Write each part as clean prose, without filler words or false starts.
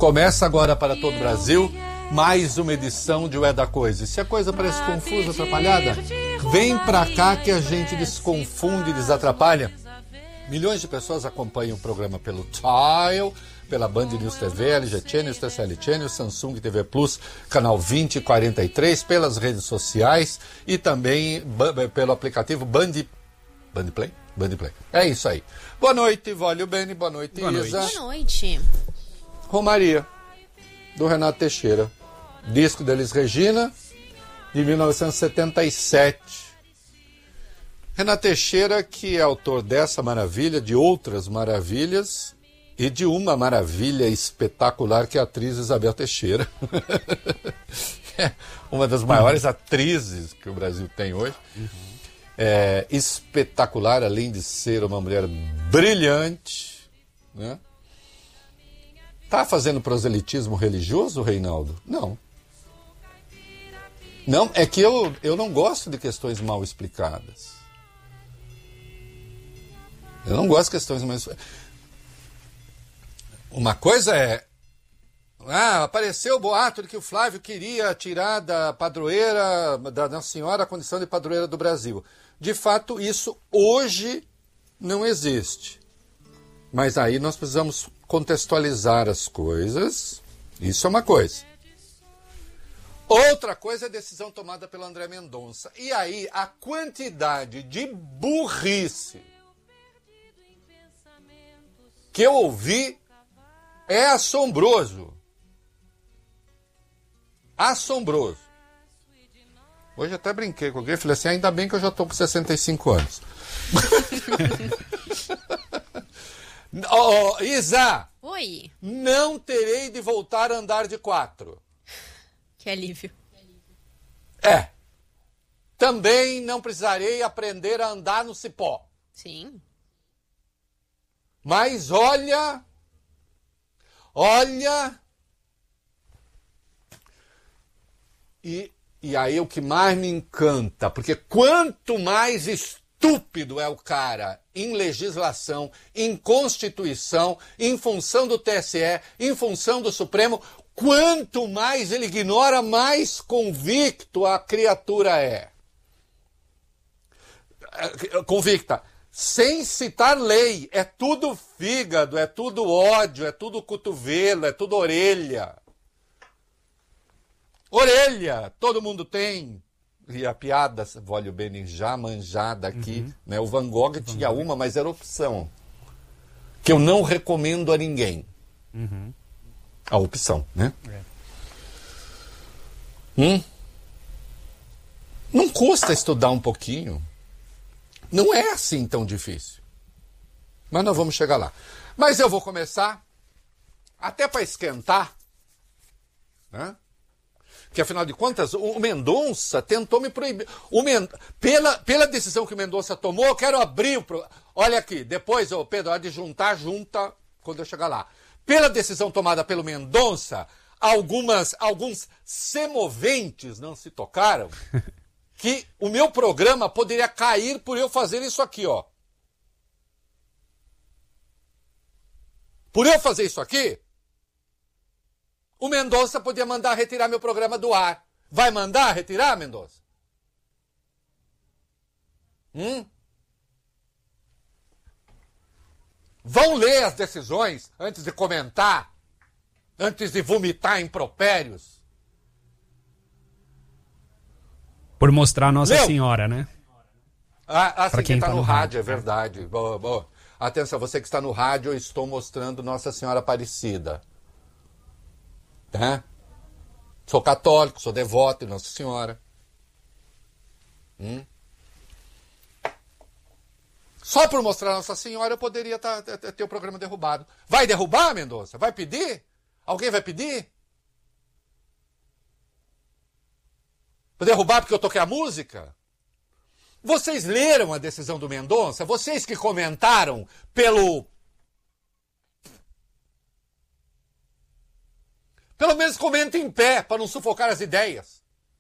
Começa agora para todo o Brasil mais uma edição de O É da Coisa. E se a coisa parece confusa, atrapalhada, vem pra cá que a gente desconfunde e desatrapalha. Milhões de pessoas acompanham o programa pelo Tile, pela Band News TV, LG Channel, TCL Channel, Samsung TV Plus, canal 20 e 43, pelas redes sociais e também pelo aplicativo Band Play. É isso aí. Boa noite, Vólio Bene. Boa noite, Isa. Boa noite. Romaria, do Renato Teixeira. Disco da Elis Regina, de 1977. Renato Teixeira, que é autor dessa maravilha, de outras maravilhas, e de uma maravilha espetacular que é a atriz Isabel Teixeira. É uma das maiores atrizes que o Brasil tem hoje. É espetacular, além de ser uma mulher brilhante, né? Tá fazendo proselitismo religioso, Reinaldo? Não. Não, é que eu não gosto de questões mal explicadas. Eu não gosto de questões mal explicadas. Uma coisa é... apareceu o boato de que o Flávio queria tirar da padroeira, da Nossa Senhora, a condição de padroeira do Brasil. De fato, isso hoje não existe. Mas aí nós precisamos contextualizar as coisas. Isso é uma coisa. Outra coisa é a decisão tomada pelo André Mendonça. E aí a quantidade de burrice que eu ouvi é assombroso. Assombroso. Hoje até brinquei com alguém e falei assim, ainda bem que eu já estou com 65 anos. Isa! Oi! Não terei de voltar a andar de 4. Que alívio. É. Também não precisarei aprender a andar no cipó. Sim. Mas olha... E aí o que mais me encanta, porque quanto mais estúpido é o cara em legislação, em Constituição, em função do TSE, em função do Supremo, quanto mais ele ignora, mais convicto a criatura é. Convicta. Sem citar lei. É tudo fígado, é tudo ódio, é tudo cotovelo, é tudo orelha. Orelha, todo mundo tem. E a piada, Vólio Bene, já manjada aqui, né? O Van Gogh tinha uma, mas era opção. Que eu não recomendo a ninguém. A opção, né? Não custa estudar um pouquinho. Não é assim tão difícil. Mas nós vamos chegar lá. Mas eu vou começar, até para esquentar, né? Que afinal de contas, o Mendonça tentou me proibir. Pela decisão que o Mendonça tomou, eu quero abrir o... Olha aqui, depois, Pedro, a de juntar, junta quando eu chegar lá. Pela decisão tomada pelo Mendonça, alguns semoventes não se tocaram que o meu programa poderia cair por eu fazer isso aqui, ó. Por eu fazer isso aqui, o Mendonça podia mandar retirar meu programa do ar. Vai mandar retirar, Mendonça? Vão ler as decisões antes de comentar, antes de vomitar impropérios. Por mostrar Nossa Senhora, né? Para quem está no rádio, é verdade. Boa. Atenção, você que está no rádio, eu estou mostrando Nossa Senhora Aparecida. Tá? Sou católico, sou devoto de Nossa Senhora. Só por mostrar Nossa Senhora eu poderia ter o programa derrubado. Vai derrubar, Mendonça? Vai pedir? Alguém vai pedir? Vou derrubar porque eu toquei a música? Vocês leram a decisão do Mendonça? Vocês que comentaram pelo menos comentem em pé, para não sufocar as ideias.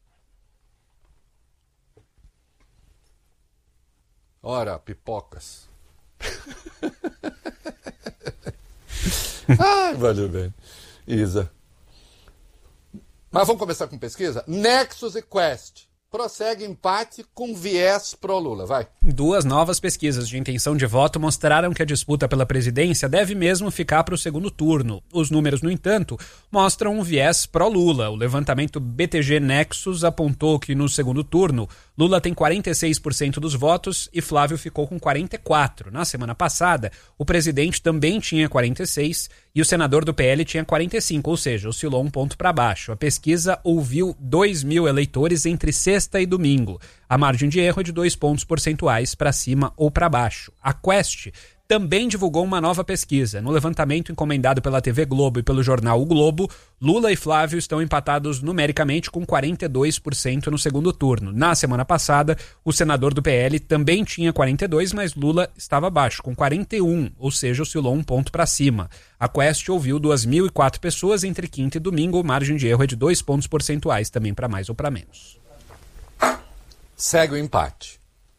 Ora, pipocas. Ai, valeu bem. Isa. Mas vamos começar com pesquisa? Nexus e Quest. Prossegue empate com viés pró-Lula. Vai. 2 novas pesquisas de intenção de voto mostraram que a disputa pela presidência deve mesmo ficar para o segundo turno. Os números, no entanto, mostram um viés pró-Lula. O levantamento BTG Nexus apontou que no segundo turno, Lula tem 46% dos votos e Flávio ficou com 44%. Na semana passada, o presidente também tinha 46% e o senador do PL tinha 45%, ou seja, oscilou um ponto para baixo. A pesquisa ouviu 2.000 eleitores entre sexta e domingo. A margem de erro é de 2 pontos percentuais para cima ou para baixo. A Quest também divulgou uma nova pesquisa. No levantamento encomendado pela TV Globo e pelo jornal O Globo, Lula e Flávio estão empatados numericamente com 42% no segundo turno. Na semana passada, o senador do PL também tinha 42%, mas Lula estava abaixo, com 41%, ou seja, oscilou um ponto para cima. A Quest ouviu 2.004 pessoas entre quinta e domingo. Margem de erro é de 2 pontos percentuais, também para mais ou para menos. Segue o empate.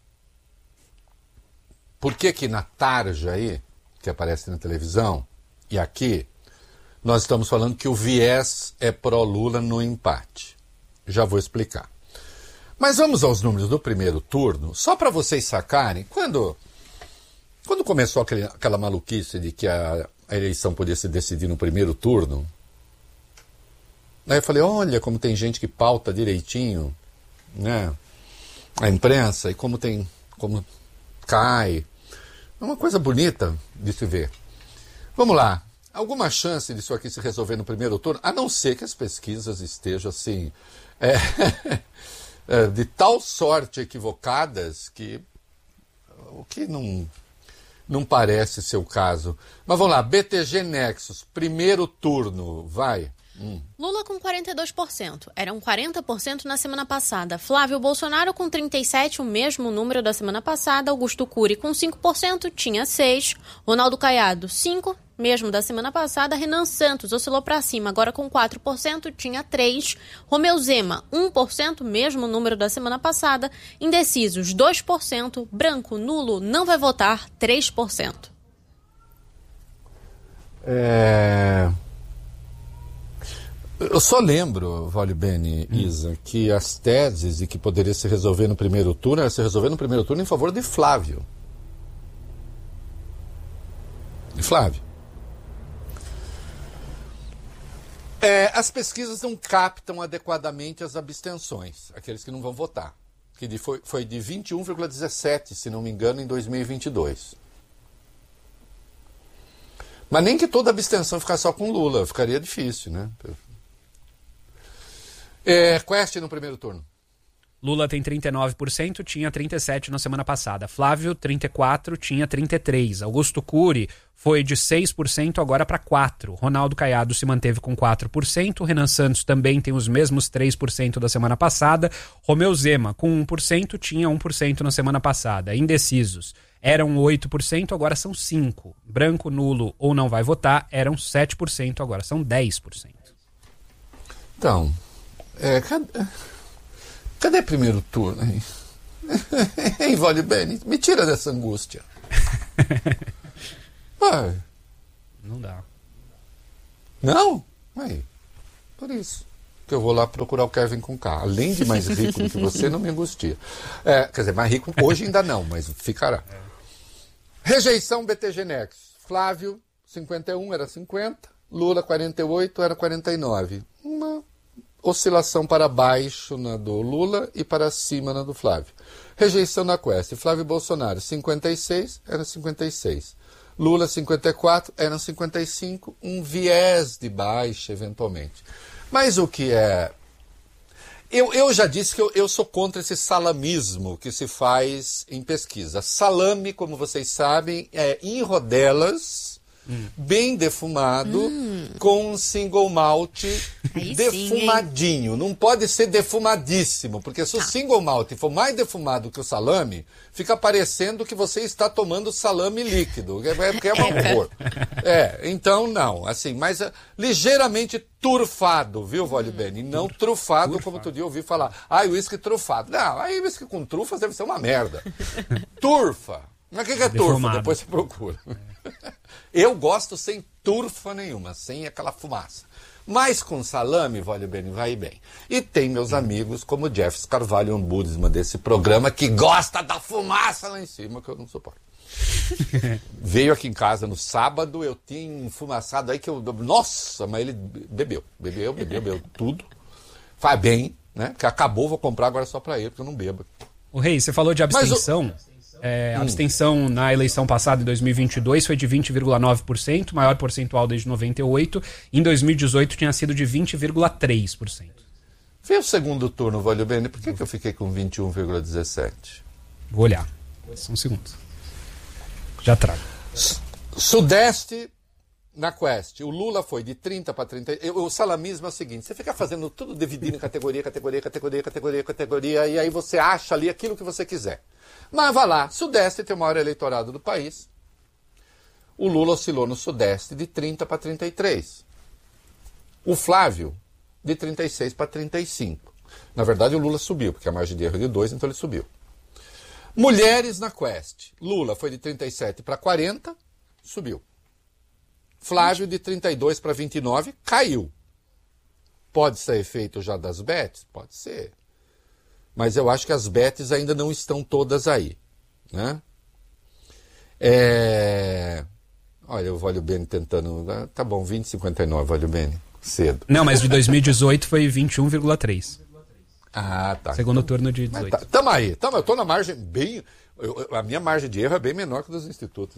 Por que na tarja aí, que aparece na televisão, e aqui, nós estamos falando que o viés é pró-Lula no empate? Já vou explicar. Mas vamos aos números do primeiro turno, só para vocês sacarem. Quando começou aquela maluquice de que a eleição podia se decidir no primeiro turno, aí eu falei, olha como tem gente que pauta direitinho, né, a imprensa, e como cai. É uma coisa bonita de se ver. Vamos lá. Alguma chance disso aqui se resolver no primeiro turno? A não ser que as pesquisas estejam assim, de tal sorte equivocadas que o que não parece ser o caso. Mas vamos lá. BTG Nexus, primeiro turno, vai. Lula com 42%, eram 40% na semana passada. Flávio Bolsonaro com 37%, o mesmo número da semana passada. Augusto Cury com 5%, tinha 6%. Ronaldo Caiado, 5%, mesmo da semana passada. Renan Santos oscilou para cima, agora com 4%, tinha 3%. Romeu Zema, 1%, mesmo número da semana passada. Indecisos, 2%. Branco, nulo, não vai votar, 3%. Eu só lembro, Vale Bene, Isa, que as teses de que poderia se resolver no primeiro turno era se resolver no primeiro turno em favor de Flávio. De Flávio. As pesquisas não captam adequadamente as abstenções, aqueles que não vão votar. Que foi de 21,17%, se não me engano, em 2022. Mas nem que toda abstenção ficasse só com Lula, ficaria difícil, né? Quest no primeiro turno. Lula tem 39%, tinha 37% na semana passada. Flávio, 34%, tinha 33%. Augusto Cury foi de 6% agora para 4%. Ronaldo Caiado se manteve com 4%. Renan Santos também tem os mesmos 3% da semana passada. Romeu Zema, com 1%, tinha 1% na semana passada. Indecisos eram 8%, agora são 5%. Branco, nulo ou não vai votar eram 7%, agora são 10%. Então... Cadê primeiro turno, hein? Hein, Vale Bene? Me tira dessa angústia. Não dá. Não? Aí, por isso que eu vou lá procurar o Kevin com K. Além de mais rico do que você, não me angustia. Quer dizer, mais rico hoje ainda não, mas ficará. Rejeição BTG Nexus. Flávio, 51 era 50. Lula, 48 era 49. Uma oscilação para baixo na do Lula e para cima na do Flávio. Rejeição na Quest. Flávio Bolsonaro, 56, era 56. Lula, 54, eram 55. Um viés de baixa, eventualmente. Mas o que é... Eu já disse que eu sou contra esse salamismo que se faz em pesquisa. Salame, como vocês sabem, é em rodelas... bem defumado, com um single malt defumadinho. Sim, não pode ser defumadíssimo, porque se o single malt for mais defumado que o salame, fica parecendo que você está tomando salame líquido, porque é um horror. Então não, assim, mas ligeiramente turfado, viu, Vale Bene? Não trufado, como outro dia eu ouvi falar. Uísque trufado. Não, aí uísque com trufas deve ser uma merda. Turfa. Mas o que é turfa? Depois você procura. Eu gosto sem turfa nenhuma, sem aquela fumaça. Mas com salame, vale bem, vai bem. E tem meus amigos como Jeff Carvalho, ombudsman desse programa, que gosta da fumaça lá em cima, que eu não suporto. Veio aqui em casa no sábado, eu tinha enfumaçado aí que eu... Nossa, mas ele bebeu tudo. Faz bem, né? Porque acabou, vou comprar agora só pra ele, porque eu não bebo. O Rei, você falou de abstenção. A abstenção na eleição passada, em 2022, foi de 20,9%, maior percentual desde 98. Em 2018 tinha sido de 20,3%. Vê o segundo turno, Valeu Bene. Por que eu fiquei com 21,17%? Vou olhar. Só um segundo. Já trago. Sudeste, na Quest, o Lula foi de 30 para 30. O salamismo é o seguinte: você fica fazendo tudo dividindo em categoria, e aí você acha ali aquilo que você quiser. Mas vai lá, Sudeste tem o maior eleitorado do país. O Lula oscilou no Sudeste de 30 para 33. O Flávio, de 36 para 35. Na verdade, o Lula subiu, porque a margem de erro é de 2, então ele subiu. Mulheres na Quest. Lula foi de 37 para 40, subiu. Flávio de 32 para 29, caiu. Pode ser efeito já das bets? Pode ser. Mas eu acho que as bets ainda não estão todas aí. Né? Olha, o Valeu Bene tentando... Tá bom, 20,59, Valeu Bene. Cedo. Não, mas de 2018 foi 21,3. Ah, tá. Segundo turno de 18. Tá, tamo aí. Eu tô na margem bem... a minha margem de erro é bem menor que dos institutos.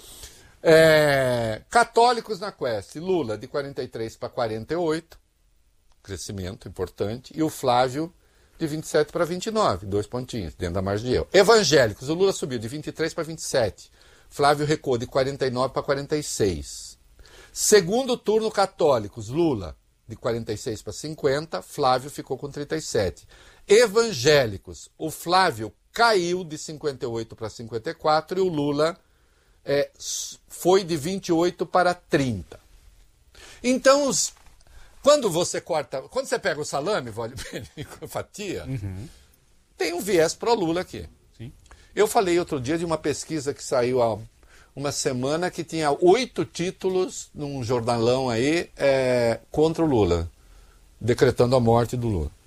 Católicos na Quest. Lula de 43 para 48. Crescimento importante. E o Flávio de 27 para 29. 2 pontinhos, dentro da margem de erro. Evangélicos. O Lula subiu de 23 para 27. Flávio recuou de 49 para 46. Segundo turno, católicos. Lula de 46 para 50, Flávio ficou com 37. Evangélicos, o Flávio caiu de 58 para 54 e o Lula foi de 28 para 30. Então, quando você pega o salame, com fatia, tem um viés pro Lula aqui. Sim. Eu falei outro dia de uma pesquisa que saiu há uma semana que tinha 8 títulos num jornalão aí contra o Lula, decretando a morte do Lula.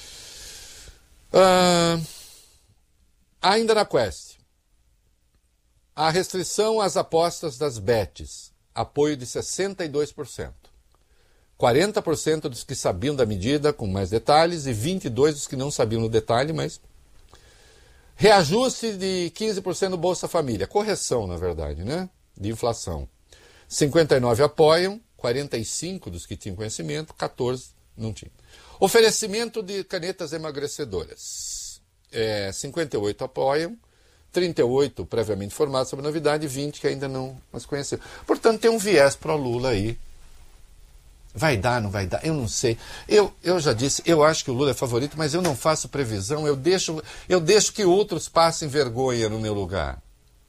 Ainda na Quest, a restrição às apostas das bets, apoio de 62%. 40% dos que sabiam da medida, com mais detalhes, e 22% dos que não sabiam no detalhe, mas... Reajuste de 15% no Bolsa Família. Correção, na verdade, né? De inflação. 59 apoiam, 45 dos que tinham conhecimento, 14 não tinham. Oferecimento de canetas emagrecedoras. 58 apoiam, 38 previamente informados sobre a novidade, 20 que ainda não as conheceram. Portanto, tem um viés para o Lula aí. Vai dar, não vai dar? Eu não sei. Eu já disse, eu acho que o Lula é favorito, mas eu não faço previsão. Eu deixo que outros passem vergonha no meu lugar.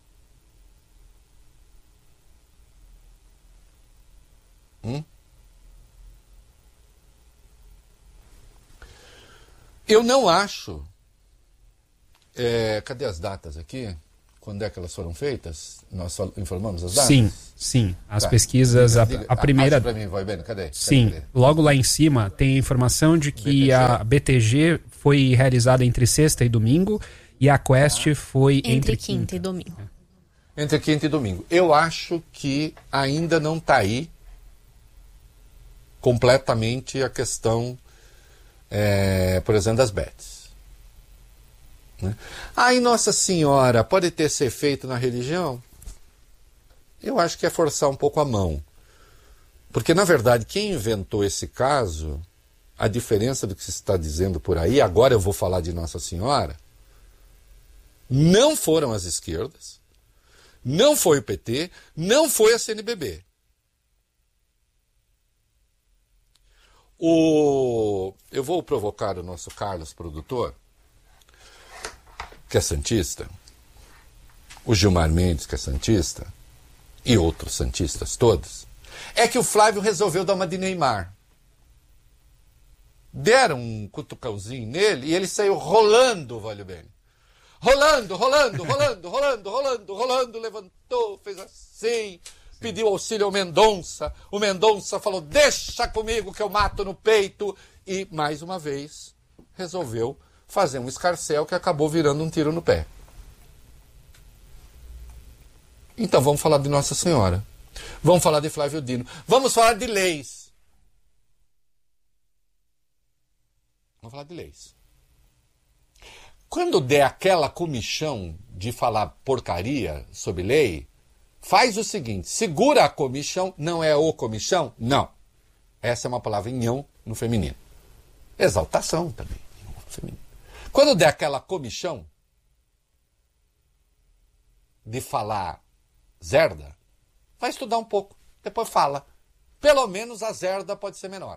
Eu não acho... cadê as datas aqui? Quando é que elas foram feitas? Nós só informamos as datas? Sim. As pesquisas, a primeira... Para mim, vai bem, cadê? Sim, logo lá em cima tem a informação de que a BTG foi realizada entre sexta e domingo e a Quest foi entre quinta e domingo. Entre quinta e domingo. Eu acho que ainda não está aí completamente a questão, por exemplo, das bets. Aí, Nossa Senhora, pode ter esse efeito na religião? Eu acho que é forçar um pouco a mão. Porque, na verdade, quem inventou esse caso, a diferença do que se está dizendo por aí, agora eu vou falar de Nossa Senhora, não foram as esquerdas, não foi o PT, não foi a CNBB. Eu vou provocar o nosso Carlos, produtor, que é santista, o Gilmar Mendes, que é santista, e outros santistas todos, é que o Flávio resolveu dar uma de Neymar. Deram um cutucãozinho nele e ele saiu rolando, Valeu Bene. rolando, levantou, fez assim, pediu auxílio ao Mendonça. O Mendonça falou, deixa comigo que eu mato no peito. E, mais uma vez, resolveu fazer um escarcéu que acabou virando um tiro no pé. Então vamos falar de Nossa Senhora. Vamos falar de Flávio Dino. Vamos falar de leis. Vamos falar de leis. Quando der aquela comichão de falar porcaria sobre lei, faz o seguinte, segura a comichão, não é o comichão? Não. Essa é uma palavra em nhão no feminino. Exaltação também no feminino. Quando der aquela comichão de falar zerda, vai estudar um pouco, depois fala. Pelo menos a zerda pode ser menor.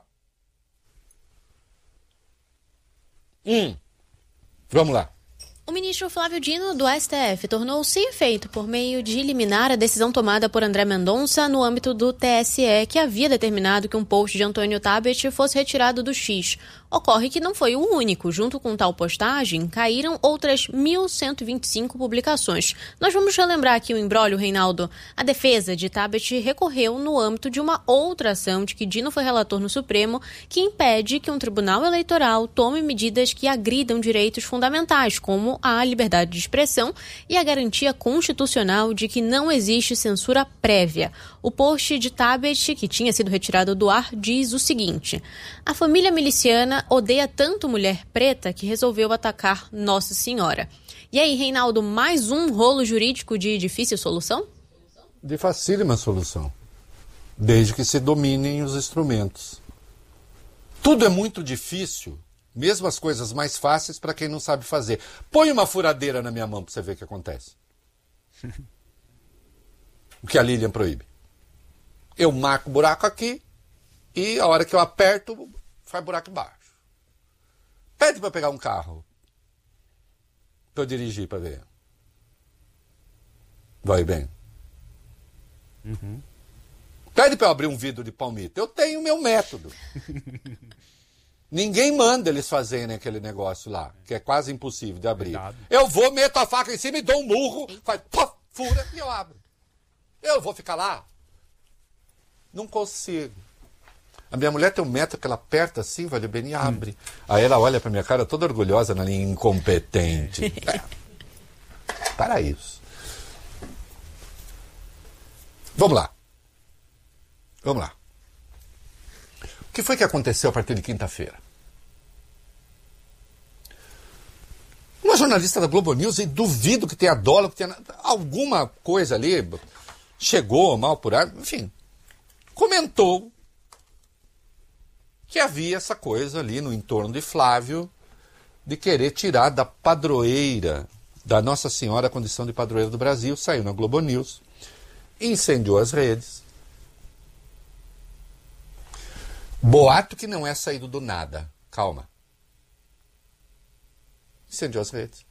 Vamos lá. O ministro Flávio Dino, do STF, tornou-se efeito por meio de liminar a decisão tomada por André Mendonça no âmbito do TSE, que havia determinado que um post de Antônio Tabet fosse retirado do X. Ocorre que não foi o único. Junto com tal postagem, caíram outras 1.125 publicações. Nós vamos relembrar aqui o imbróglio, Reinaldo. A defesa de Tabet recorreu no âmbito de uma outra ação de que Dino foi relator no Supremo, que impede que um tribunal eleitoral tome medidas que agridam direitos fundamentais, como a liberdade de expressão e a garantia constitucional de que não existe censura prévia. O post de Tabet, que tinha sido retirado do ar, diz o seguinte: a família miliciana odeia tanto mulher preta que resolveu atacar Nossa Senhora. E aí, Reinaldo, mais um rolo jurídico de difícil solução? De facílima solução, desde que se dominem os instrumentos. Tudo é muito difícil, mesmo as coisas mais fáceis para quem não sabe fazer. Põe uma furadeira na minha mão para você ver o que acontece. O que a Lilian proíbe. Eu marco buraco aqui e a hora que eu aperto, faz buraco embaixo. Pede para pegar um carro para eu dirigir para ver. Vai bem. Pede para eu abrir um vidro de palmito. Eu tenho meu método. Ninguém manda eles fazerem aquele negócio lá, que é quase impossível de abrir. Cuidado. Eu vou, meto a faca em cima e dou um murro, faz pof, fura e eu abro. Eu vou ficar lá? Não consigo. A minha mulher tem um método que ela aperta assim, vale bem, e abre. Aí ela olha pra minha cara toda orgulhosa, na linha incompetente. Para isso. Vamos lá. Vamos lá. O que foi que aconteceu a partir de quinta-feira? Uma jornalista da Globo News, e duvido que tenha dólar, que tenha alguma coisa ali, chegou mal por ar, enfim, comentou que havia essa coisa ali no entorno de Flávio de querer tirar da padroeira da Nossa Senhora a condição de padroeira do Brasil. Saiu na Globo News, incendiou as redes. Boato que não é saído do nada. Calma. Incendiou as redes.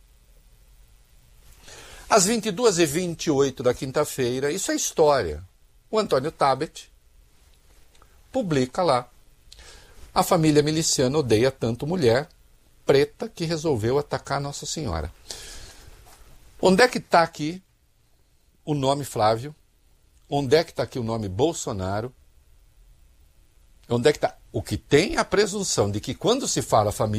Às 22h28 da quinta-feira, isso é história. O Antônio Tabet publica lá: a família miliciana odeia tanto mulher preta que resolveu atacar Nossa Senhora. Onde é que está aqui o nome Flávio? Onde é que está aqui o nome Bolsonaro? Onde é que está? O que tem a presunção de que quando se fala família